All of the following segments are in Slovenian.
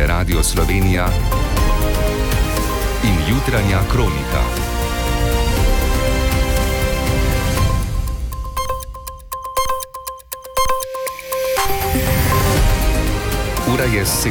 je Radio Slovenija in jutranja kronika. Ura je 7.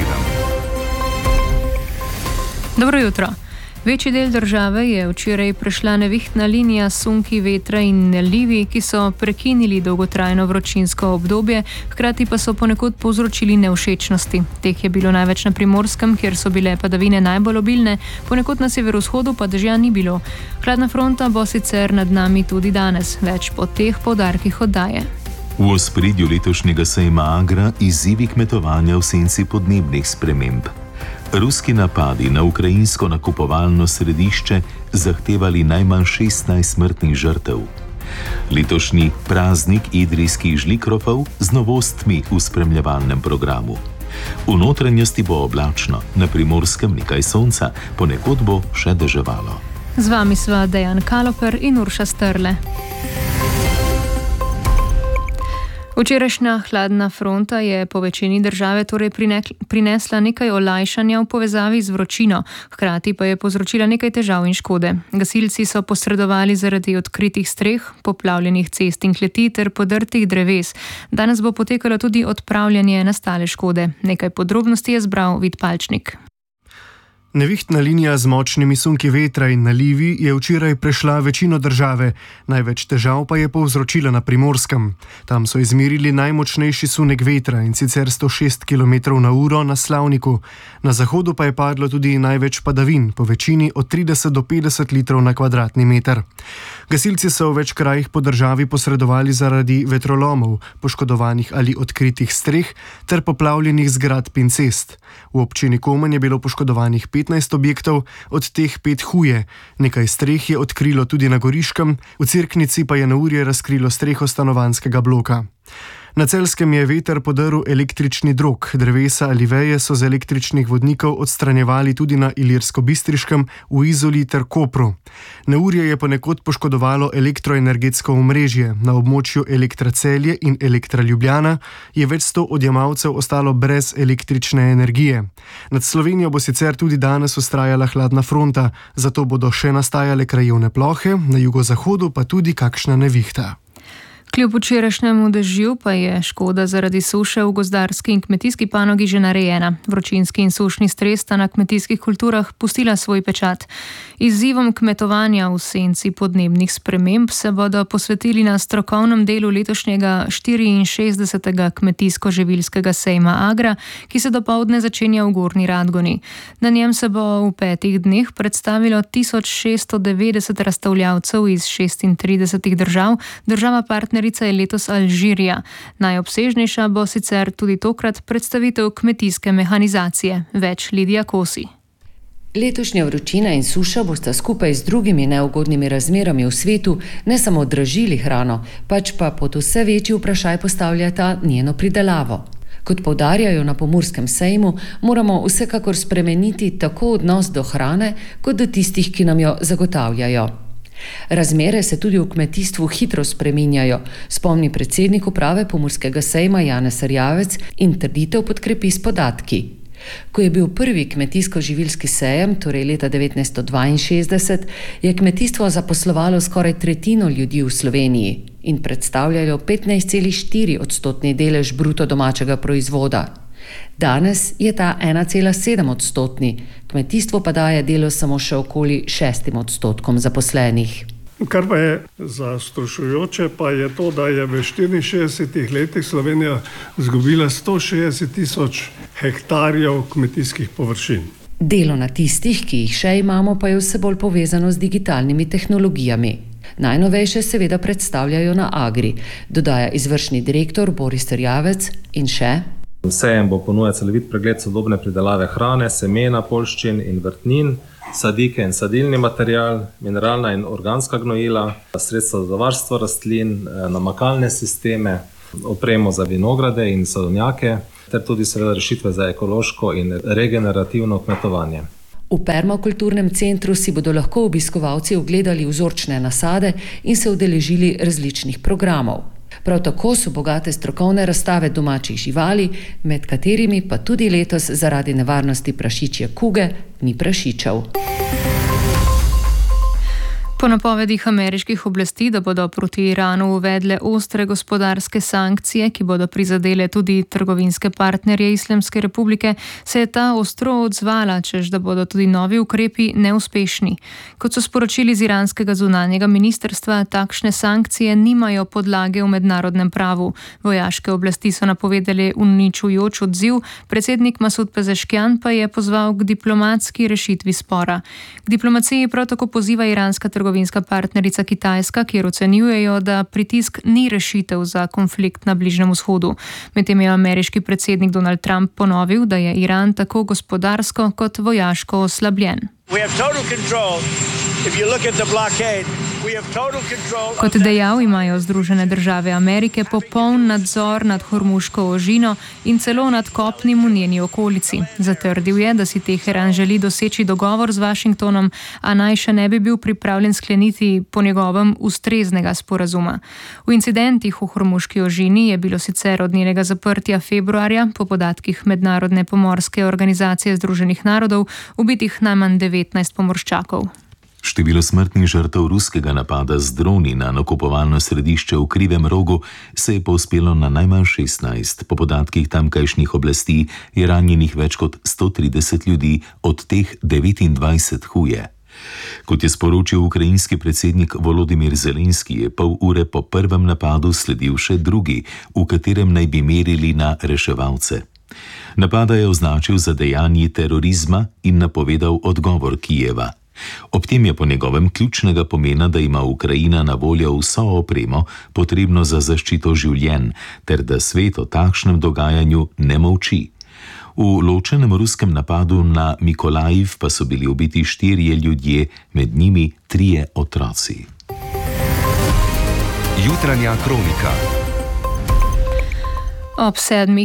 Dobro jutro. Večji del države je včeraj prešla nevihtna linija sunki, vetra in nalivi, ki so prekinili dolgotrajno vročinsko obdobje, hkrati pa so ponekod povzročili nevšečnosti. Teh je bilo največ na Primorskem, kjer so bile padavine najbolj obilne, ponekod na severovzhodu pa dežja ni bilo. Hladna fronta bo sicer nad nami tudi danes, več po teh poudarkih oddaje. V ospredju letošnjega sejma Agra izzivi kmetovanja v senci podnebnih sprememb. Ruski napadi na ukrajinsko nakupovalno središče zahtevali najmanj 16 smrtnih žrtev. Letošnji praznik idrijskih žlikrofov z novostmi v spremljevalnem programu. V notranjosti bo oblačno, na Primorskem nekaj sonca, ponekod bo še deževalo. Z vami sva Dejan Kaloper in Urša Strle. Včerajšnja hladna fronta je po večini države torej prinesla nekaj olajšanja v povezavi z vročino, hkrati pa je povzročila nekaj težav in škode. Gasilci so posredovali zaradi odkritih streh, poplavljenih cest in kleti ter podrtih dreves. Danes bo potekalo tudi odpravljanje nastale škode. Nekaj podrobnosti je zbral Vid Palčnik. Nevihtna linija z močnimi sunki vetra in nalivi je včeraj prešla večino države, največ težav pa je povzročila na Primorskem. Tam so izmerili najmočnejši sunek vetra in sicer 106 km/h na Slavniku. Na zahodu pa je padlo tudi največ padavin, po večini od 30 do 50 litrov na kvadratni meter. Gasilci so v več krajih po državi posredovali zaradi vetrolomov, poškodovanih ali odkritih streh ter poplavljenih zgradb in cest. V občini Komen je bilo poškodovanih 15 objektov, od teh 5 huje. Nekaj streh je odkrilo tudi na Goriškem, v Cerknici pa je neurje razkrilo streho stanovanjskega bloka. Na Celjskem je veter podrl električni drog, drevesa ali veje so z električnih vodnikov odstranjevali tudi na Ilirsko-Bistriškem, v Izoli ter Kopru. Neurje je ponekod poškodovalo elektroenergetsko omrežje. Na območju Elektra Celje in Elektra Ljubljana je več 100 odjemalcev ostalo brez električne energije. Nad Slovenijo bo sicer tudi danes vztrajala hladna fronta, zato bodo še nastajale krajevne plohe, na jugozahodu pa tudi kakšna nevihta. Kljub včerajšnjemu dežju pa je škoda zaradi suše v gozdarski in kmetijski panogi že narejena. Vročinski in sušni stres sta na kmetijskih kulturah pustila svoj pečat. Izzivom kmetovanja v senci podnebnih sprememb se bodo posvetili na strokovnem delu letošnjega 64. kmetijsko-živilskega sejma Agra, ki se dopoldne začenja v Gornji Radgoni. Na njem se bo v 5 dneh predstavilo 1690 razstavljavcev iz 36 držav, država partnerica je letos Alžirija. Najobsežnejša bo sicer tudi tokrat predstavitev kmetijske mehanizacije. Več Lidija Kosi. Letošnja vročina in suša bosta skupaj z drugimi neugodnimi razmerami v svetu ne samo dražili hrano, pač pa pod vse večji vprašaj postavljata njeno pridelavo. Kot poudarjajo na Pomurskem sejmu, moramo vsekakor spremeniti tako odnos do hrane, kot do tistih, ki nam jo zagotavljajo. Razmere se tudi v kmetijstvu hitro spreminjajo, spomni predsednik uprave Pomurskega sejma Janez Erjavec in trditev podkrepi s podatki. Ko je bil prvi kmetijsko-živilski sejem, torej leta 1962, je kmetijstvo zaposlovalo skoraj tretjino ljudi v Sloveniji in predstavljalo 15,4% delež bruto domačega proizvoda. Danes je ta 1,7%, kmetijstvo pa daje delo samo še okoli 6% zaposlenih. Kar pa je zastrašujoče, pa je to, da je v 64 letih Slovenija izgubila 160 tisoč hektarjev kmetijskih površin. Delo na tistih, ki jih še imamo, pa je vse bolj povezano z digitalnimi tehnologijami. Najnovejše seveda predstavljajo na Agri, dodaja izvršni direktor Boris Erjavec in še. Sejem bo ponujal celovit pregled sodobne pridelave hrane, semena, poljščin in vrtnin, sadike in sadilni material, mineralna in organska gnojila, sredstva za varstvo rastlin, namakalne sisteme, opremo za vinograde in sadovnjake, ter tudi seveda rešitve za ekološko in regenerativno kmetovanje. V permakulturnem centru si bodo lahko obiskovalci ogledali vzorčne nasade in se udeležili različnih programov. Prav tako so bogate strokovne razstave domačih živali, med katerimi pa tudi letos zaradi nevarnosti prašičje kuge ni prašičev. Po napovedih ameriških oblasti, da bodo proti Iranu uvedle ostre gospodarske sankcije, ki bodo prizadele tudi trgovinske partnerje Islamske republike, se je ta ostro odzvala, češ da bodo tudi novi ukrepi neuspešni. Kot so sporočili z iranskega zunanjega ministrstva, takšne sankcije nimajo podlage v mednarodnem pravu. Vojaške oblasti so napovedali uničujoč odziv, predsednik Masud Pezeškian pa je pozval k diplomatski rešitvi spora. K diplomaciji prav tako poziva iranska trgovinska partnerica Kitajska, kjer ocenjujejo, da pritisk ni rešitev za konflikt na Bližnjem vzhodu. Medtem je ameriški predsednik Donald Trump ponovil, da je Iran tako gospodarsko kot vojaško oslabljen. Kot dejal, imajo Združene države Amerike popoln nadzor nad Hormuško ožino in celo nad kopnim v njeni okolici. Zatrdil je, da si Teheran želi doseči dogovor z Washingtonom, a naj še ne bi bil pripravljen skleniti po njegovem ustreznega sporazuma. V incidentih v Hormuški ožini je bilo sicer od njenega zaprtja februarja, po podatkih Mednarodne pomorske organizacije Združenih narodov, ubitih najmanj 19 pomorščakov. Število smrtnih žrtev ruskega napada z droni na nakupovalno središče v Krivem rogu se je povzpelo na najmanj 16. Po podatkih tamkajšnjih oblasti je ranjenih več kot 130 ljudi, od teh 29 huje. Kot je sporočil ukrajinski predsednik Volodimir Zelenski, je pol ure po prvem napadu sledil še drugi, v katerem naj bi merili na reševalce. Napada je označil za dejanje terorizma in napovedal odgovor Kijeva. Ob tem je po njegovem ključnega pomena, da ima Ukrajina na voljo vso opremo, potrebno za zaščito življenj, ter da svet o takšnem dogajanju ne molči. V ločenem ruskem napadu na Mikolajiv pa so bili ubiti 4 ljudje, med njimi 3 otroci. Jutranja kronika. Ob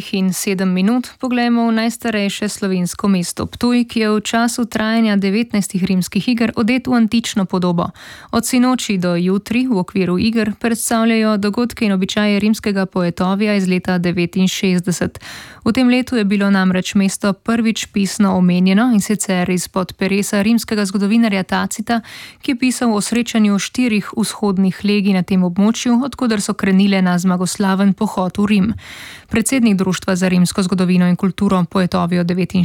7:07 poglejmo v najstarejše slovensko mesto Ptuj, ki je v času trajanja 19 rimskih iger odet v antično podobo. Od sinoči do jutri v okviru iger predstavljajo dogodke in običaje rimskega poetovja iz leta 69. V tem letu je bilo namreč mesto prvič pisno omenjeno, in sicer izpod peresa rimskega zgodovinarja Tacita, ki je pisal o srečanju 4 vzhodnih legij na tem območju, odkoder so krenile na zmagoslaven pohod v Rim. Predsednik Društva za rimsko zgodovino in kulturo Poetovio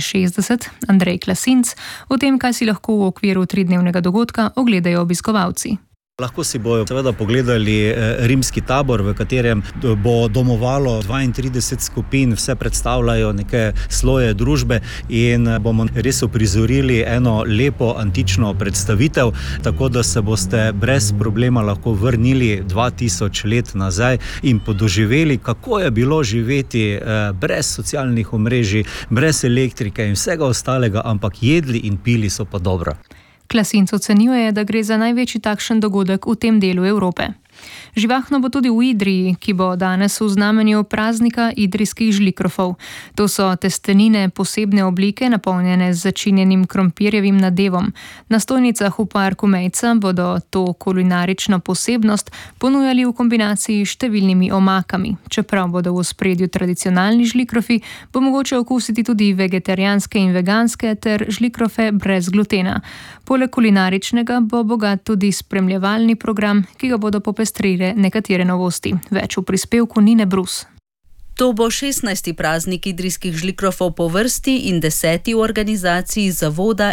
69, Andrej Klasinc, o tem, kaj si lahko v okviru 3-dnevnega dogodka ogledajo obiskovalci. Lahko si bojo seveda pogledali rimski tabor, v katerem bo domovalo 32 skupin, vse predstavljajo neke sloje družbe in bomo res uprizorili eno lepo antično predstavitev, tako da se boste brez problema lahko vrnili 2000 let nazaj in podoživeli, kako je bilo živeti brez socialnih omrežij, brez elektrike in vsega ostalega, ampak jedli in pili so pa dobro. Klasinc ocenjuje, da gre za največji takšen dogodek v tem delu Evrope. Živahno bo tudi v Idriji, ki bo danes v znamenju praznika idrijskih žlikrofov. To so testenine posebne oblike, napolnjene z začinjenim krompirjevim nadevom. Na stojnicah v parku Mejca bodo to kulinarično posebnost ponujali v kombinaciji s številnimi omakami. Čeprav bodo v ospredju tradicionalni žlikrofi, bo mogoče okusiti tudi vegetarijanske in veganske ter žlikrofe brez glutena. Poleg kulinaričnega bo bogat tudi spremljevalni program, ki ga bodo popestrile nekatere novosti. Več v prispevku Nine Brus. To bo 16. praznik idrijskih žlikrofov po vrsti in 10. v organizaciji zavoda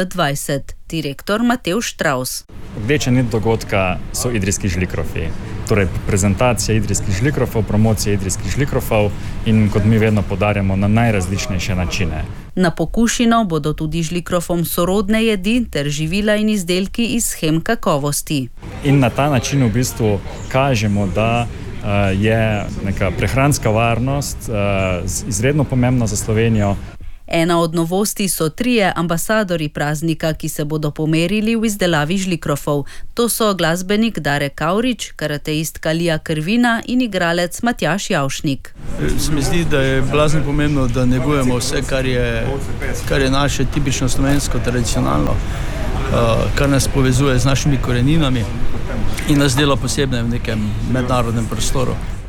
ID20. Direktor Matevž Štravs. Večja nit dogodka so idrijski žlikrofi. Torej prezentacija idrijskih žlikrofov, promocija idrijskih žlikrofov in, kot mi vedno poudarjamo, na najrazličnejše načine. Na pokušino bodo tudi žlikrofom sorodne jedi ter živila in izdelki iz shem kakovosti. In na ta način v bistvu kažemo, da je neka prehranska varnost izredno pomembna za Slovenijo. Ena od novosti so 3 ambasadorji praznika, ki se bodo pomerili v izdelavi žlikrofov. To so glasbenik Darek Kavrič, karateistka Lija Krvina in igralec Matjaž Javšnik. Se mi zdi, da je blazno pomembno, da negujemo vse, kar je naše tipično slovensko, tradicionalno, kar nas povezuje z našimi koreninami in nas dela posebne v nekem mednarodnem prostoru.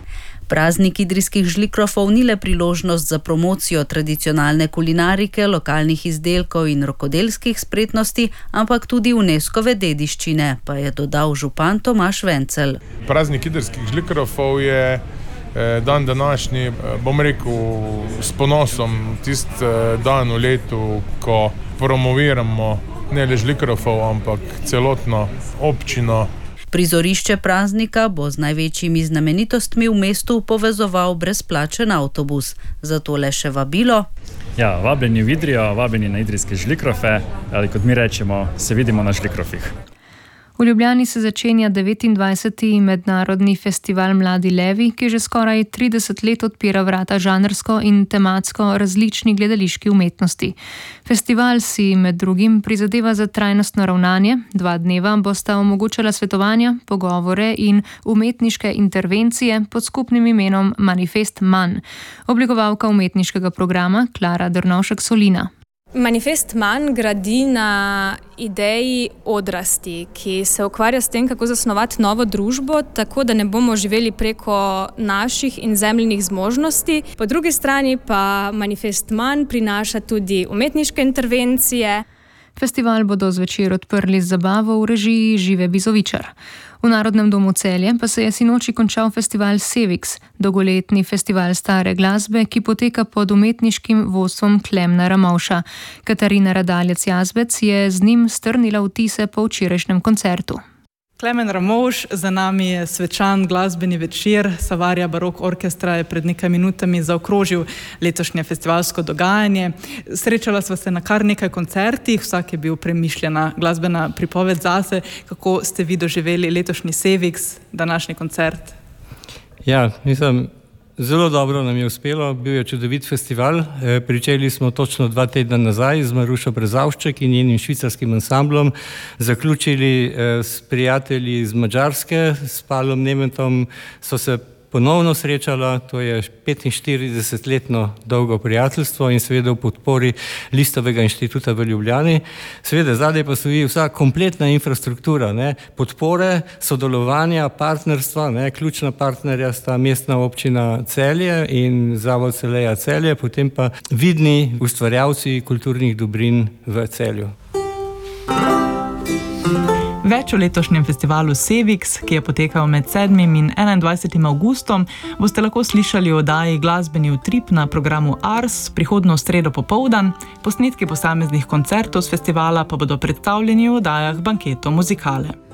Praznik idrijskih žlikrofov ni le priložnost za promocijo tradicionalne kulinarike, lokalnih izdelkov in rokodelskih spretnosti, ampak tudi UNESCO-ve dediščine, pa je dodal župan Tomaž Vencel. Praznik idrijskih žlikrofov je dan današnji, bom rekel, s ponosom tisti dan v letu, ko promoviramo ne le žlikrofov, ampak celotno občino. Prizorišče praznika bo z največjimi znamenitostmi v mestu povezoval brezplačen avtobus. Zato le še vabilo. Ja, vabljeni v Idrijo, vabljeni na idrijske žlikrofe, ali kot mi rečemo, se vidimo na žlikrofih. V Ljubljani se začenja 29. mednarodni festival Mladi levi, ki že skoraj 30 let odpira vrata žanrsko in tematsko različni gledališki umetnosti. Festival si med drugim prizadeva za trajnostno ravnanje. 2 dneva bosta omogočala svetovanja, pogovore in umetniške intervencije pod skupnim imenom Manifest Manj. Oblikovalka umetniškega programa Klara Drnovšek-Solina. Manifest Manj gradi na ideji odrasti, ki se ukvarja s tem, kako zasnovati novo družbo, tako da ne bomo živeli preko naših in zemljinih zmožnosti. Po drugi strani pa Manifest Manj prinaša tudi umetniške intervencije. Festival bodo zvečer odprli z zabavo v režiji Žive Bizovičar. V Narodnem domu Celje pa se je sinoči končal festival Sevix, dolgoletni festival stare glasbe, ki poteka pod umetniškim vodstvom Klemna Ramovša. Katarina Radalec-Jazbec je z njim strnila vtise po včerajšnjem koncertu. Klemen Ramovš, za nami je svečan glasbeni večer. Savarija Barok Orkestra je pred nekaj minutami zaokrožil letošnje festivalsko dogajanje. Srečala sva se na kar nekaj koncertih, vsak je bil premišljena glasbena pripoved zase. Kako ste vi doživeli letošnji Sevix, današnji koncert? Ja, zelo dobro nam je uspelo, bil je čudovit festival. Pričeli smo točno 2 tedna nazaj z Marušo Brezavšček in njenim švicarskim ansamblom. Zaključili s prijatelji iz Madžarske, s Palom Nemetom so se ponovno srečala, to je 45-letno dolgo prijateljstvo in seveda v podpori Listovega inštituta v Ljubljani. Seveda zadaj pa stoji vsa kompletna infrastruktura, podpore, sodelovanja, partnerstva, ključna partnerja sta Mestna občina Celje in Zavod Celeja Celje, potem pa vidni ustvarjalci kulturnih dobrin v Celju. Več o letošnjem festivalu Sevix, ki je potekal med 7. in 21. avgustom, boste lahko slišali v oddaji Glasbeni utrip na programu Ars prihodnjo sredo popoldan. Posnetki posameznih koncertov z festivala pa bodo predstavljeni v oddajah Banketo Muzikale.